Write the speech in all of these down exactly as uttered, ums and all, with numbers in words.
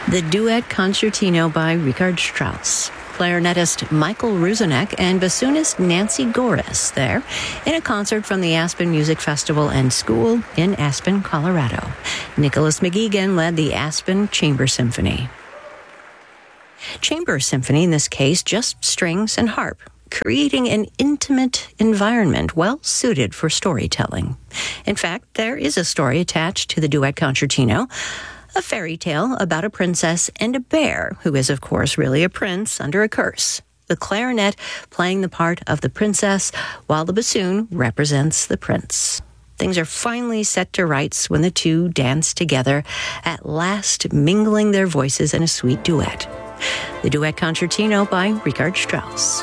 The Duet Concertino by Richard Strauss. Clarinetist Michael Ruzinek and bassoonist Nancy Goris there in a concert from the Aspen Music Festival and School in Aspen, Colorado. Nicholas McGeegan led the Aspen Chamber Symphony. Chamber symphony, in this case, just strings and harp, creating an intimate environment well suited for storytelling. In fact, there is a story attached to the Duet Concertino, a fairy tale about a princess and a bear, who is, of course, really a prince under a curse. The clarinet playing the part of the princess, while the bassoon represents the prince. Things are finally set to rights when the two dance together, at last mingling their voices in a sweet duet. The Duet Concertino by Richard Strauss.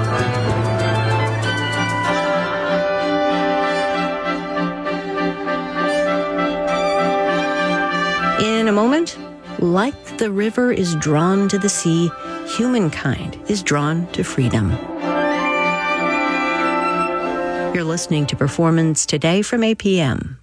In a moment, like the river is drawn to the sea, humankind is drawn to freedom. You're listening to Performance Today from A P M.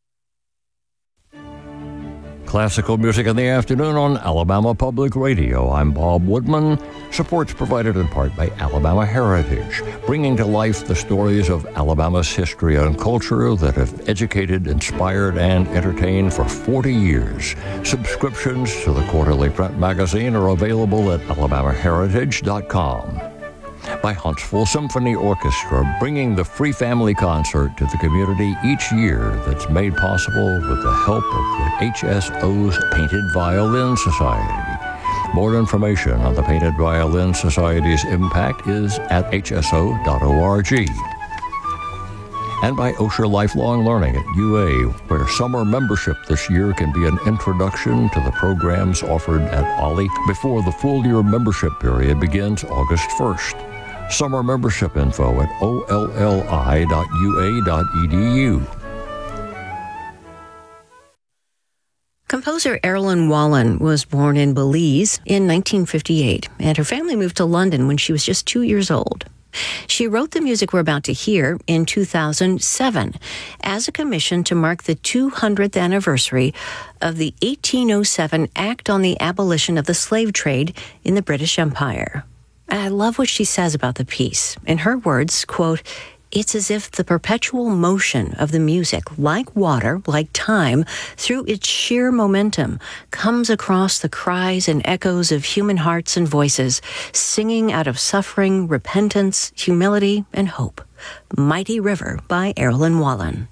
Classical music in the afternoon on Alabama Public Radio. I'm Bob Woodman. Support's provided in part by Alabama Heritage, bringing to life the stories of Alabama's history and culture that have educated, inspired, and entertained for forty years. Subscriptions to the quarterly print magazine are available at alabama heritage dot com. By Huntsville Symphony Orchestra, bringing the Free Family Concert to the community each year, that's made possible with the help of the H S O's Painted Violin Society. More information on the Painted Violin Society's impact is at h s o dot org. And by Osher Lifelong Learning at U A, where summer membership this year can be an introduction to the programs offered at Ollie before the full-year membership period begins August first. Summer membership info at o l l i dot u a dot e d u. Composer Erilyn Wallen was born in Belize in nineteen fifty-eight, and her family moved to London when she was just two years old. She wrote the music we're about to hear in two thousand seven as a commission to mark the two hundredth anniversary of the eighteen oh seven Act on the Abolition of the Slave Trade in the British Empire. I love what she says about the piece. In her words, quote, "It's as if the perpetual motion of the music, like water, like time, through its sheer momentum, comes across the cries and echoes of human hearts and voices, singing out of suffering, repentance, humility, and hope." Mighty River by Erilyn Wallen.